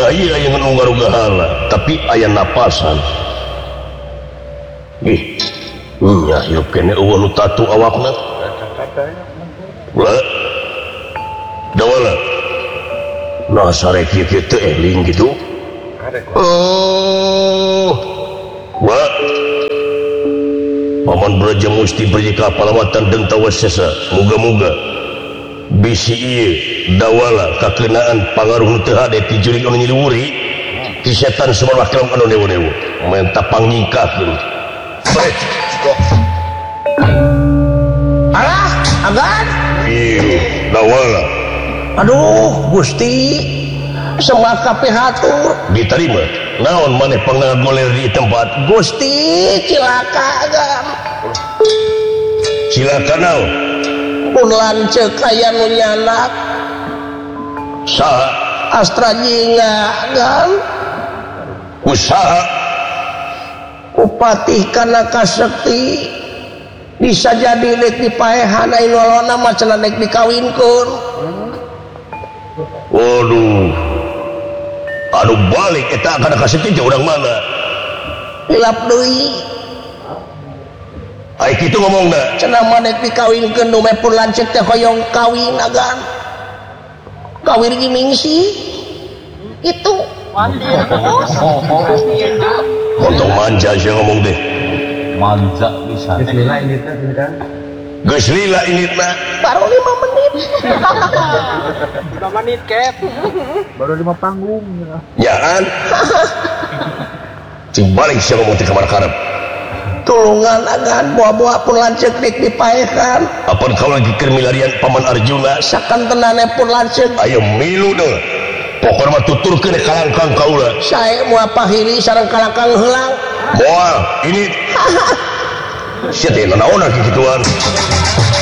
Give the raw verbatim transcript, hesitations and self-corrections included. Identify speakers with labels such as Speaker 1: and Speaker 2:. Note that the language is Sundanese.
Speaker 1: nah iya yang nunggaruga hala tapi aya napasan ih nya hirup kene eueuh nu tatu awakna wa dawala nah sare kieu kieu teh eling gitu oh wa paman Braja Musti beri kapalawatan dan tawasesa muga-muga bisi ieu dawala kakenaan pangaruh teu hade ti jurig anu nyiliwuri ti setan sumalah kelem anu dewa-dewa menta pangnyingkahkeun
Speaker 2: alah agan
Speaker 1: ieu dawala
Speaker 2: aduh Gusti semua kabeh hatur
Speaker 1: diterima naon maneh panggana goler di tempat
Speaker 2: Gusti cilaka agan
Speaker 1: cilaka naon
Speaker 2: pun lanceuk aya nu nyanak
Speaker 1: saha
Speaker 2: Astra Jingga agan
Speaker 1: usaha
Speaker 2: upatih kana kasekti bisa jadi dek dipaehan anu alona mah cenah dek dikawinkeun
Speaker 1: waduh aduh balik eta kana kasekti urang mana
Speaker 2: hilap deui
Speaker 1: ai kitu ngomongna
Speaker 2: cenah mah dek dikawinkeun nu meh pun lanceuk teh hoyong kawin agan kawin gimingsi itu
Speaker 1: Untung manja sih ngomong deh
Speaker 3: manja bisa
Speaker 4: geus lila ini teh kan
Speaker 1: geus lila ini teh
Speaker 2: baru lima menit
Speaker 4: lima menit Kep baru lima panggung
Speaker 1: ya kan cing balik sih ngomong di kamar karep
Speaker 2: tulungan agan buah-buah pun lanceuk dik dipaehan
Speaker 1: apun kalau lagi keur milarian paman Arjuna
Speaker 2: sakantenane pun lanceuk
Speaker 1: ayo milu deh pokoknya mah tuturkeun kalangkang kaula
Speaker 2: sae moal pahili sareng kalangkang heulang
Speaker 1: moal ini sia teh naon kitu